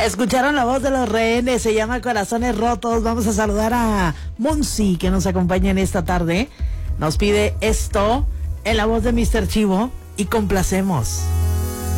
Escucharon la voz de los rehenes, se llama Corazones Rotos. Vamos a saludar a Monsi, que nos acompaña en esta tarde. Nos pide esto en la voz de Mr. Chivo y complacemos.